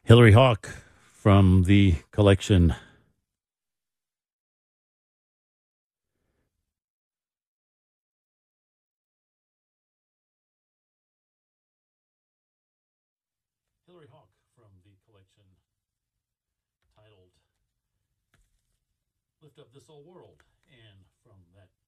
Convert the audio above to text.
Hilary Hawk from the collection. Hilary Hawk from the collection titled Lift Up This Old World. And from that